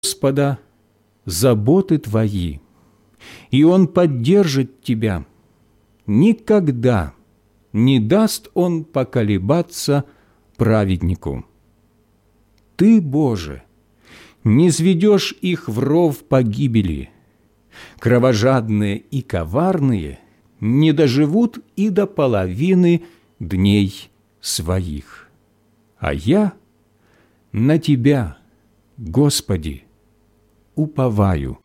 Господа заботы твои, и Он поддержит тебя. Никогда не даст Он поколебаться праведнику. Ты, Боже, не сведешь их в ров погибели. Кровожадные и коварные не доживут и до половины дней своих. А я на Тебя, Господи, уповаю.